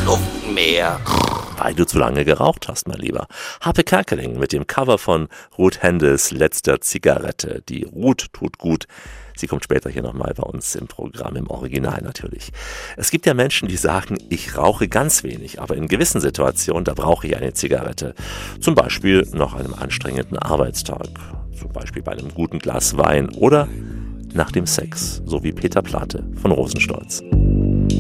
Luft mehr. Weil du zu lange geraucht hast, mein Lieber. Harpe Kerkeling mit dem Cover von Ruth Hendes letzter Zigarette. Die Ruth tut gut. Sie kommt später hier nochmal bei uns im Programm, im Original natürlich. Es gibt ja Menschen, die sagen, ich rauche ganz wenig, aber in gewissen Situationen, da brauche ich eine Zigarette. Zum Beispiel nach einem anstrengenden Arbeitstag. Zum Beispiel bei einem guten Glas Wein oder nach dem Sex, so wie Peter Plate von Rosenstolz.